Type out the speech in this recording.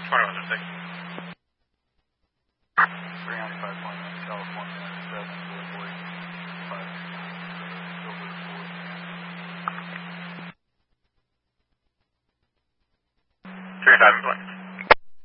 2106. 395.9 California, 7 Boy, 5, Silver 4. 35 point.